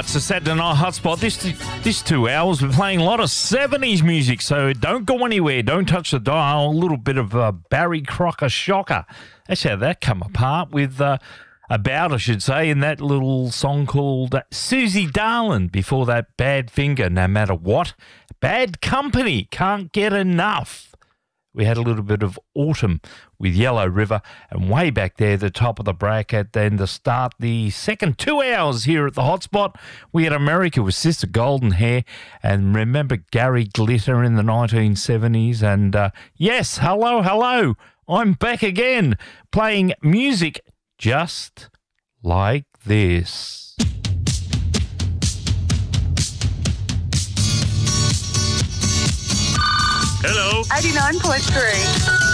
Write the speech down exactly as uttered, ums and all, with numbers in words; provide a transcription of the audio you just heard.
It's a Saturday Night Hotspot. This this two hours, we're playing a lot of seventies music, so don't go anywhere. Don't touch the dial. A little bit of uh, Barry Crocker shocker. That's how that come apart with, uh, about, I should say, in that little song called uh, Susie Darlin'. Before that, Bad Finger, No Matter What. Bad Company, Can't Get Enough. We had a little bit of Autumn with Yellow River, and way back there, the top of the bracket, then to start the second two hours here at the Hotspot, we had America with Sister Golden Hair, and remember Gary Glitter in the nineteen seventies, and uh, yes, hello, hello, I'm back again, playing music just like this. Hello. eighty-nine point three.